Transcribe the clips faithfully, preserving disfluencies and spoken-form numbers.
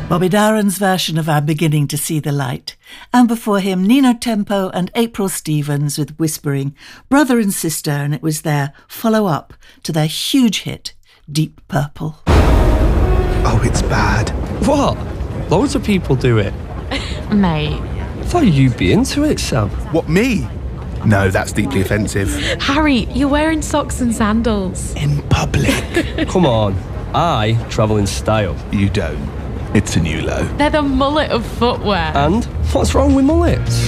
Bobby Darin's version of I'm Beginning to See the Light. And before him, Nino Tempo and April Stevens with Whispering, brother and sister, and it was their follow-up to their huge hit, Deep Purple. Oh, it's bad. What? Loads of people do it. Mate. I thought you'd be into it, Sam. What, me? No, that's deeply offensive. Harry, you're wearing socks and sandals. In public. Come on. I travel in style. You don't. It's a new low. They're the mullet of footwear. And what's wrong with mullets?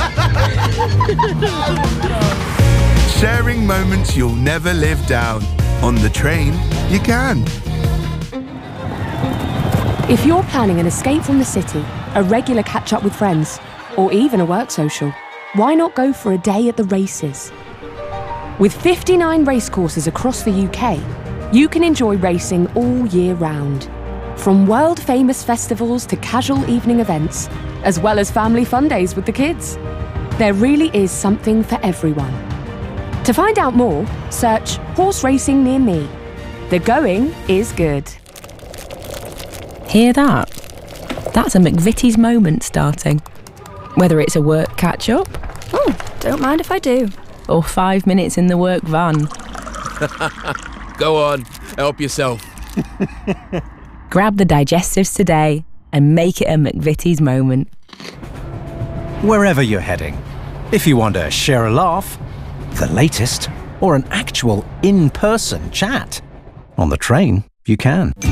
Sharing moments you'll never live down. On the train, you can. If you're planning an escape from the city, a regular catch-up with friends, or even a work social, why not go for a day at the races? With fifty-nine racecourses across the U K, you can enjoy racing all year round. From world-famous festivals to casual evening events, as well as family fun days with the kids. There really is something for everyone. To find out more, search Horse Racing Near Me. The going is good. Hear that? That's a McVitie's moment starting. Whether it's a work catch-up... Oh, don't mind if I do. Or five minutes in the work van. Go on, help yourself. Grab the digestives today and make it a McVitie's moment. Wherever you're heading, if you want to share a laugh, the latest, or an actual in-person chat, on the train you can.